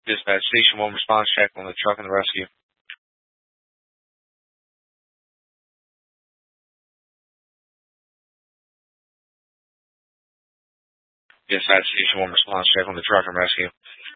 Dispatch Station 1 response check on the truck and the rescue. Dispatch Station 1 response check on the truck and rescue.